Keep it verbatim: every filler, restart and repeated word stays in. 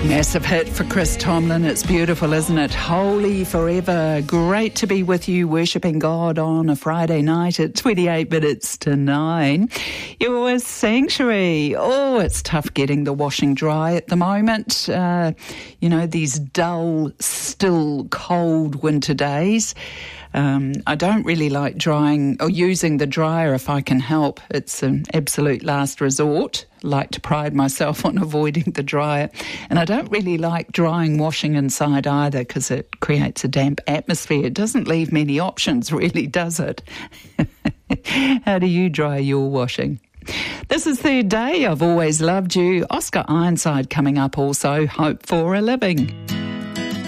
Massive hit for Chris Tomlin. It's beautiful, isn't it? Holy forever. Great to be with you, worshipping God on a Friday night at twenty-eight minutes to nine. Your Sanctuary. Oh, it's tough getting the washing dry at the moment. Uh, you know, these dull, still, cold winter days. Um, I don't really like drying or using the dryer if I can help. It's an absolute last resort. I like to pride myself on avoiding the dryer. And I don't really like drying washing inside either because it creates a damp atmosphere. It doesn't leave many options, really, does it? How do you dry your washing? This is third day. I've always loved you. Oscar Ironside coming up also. Hope for a Living.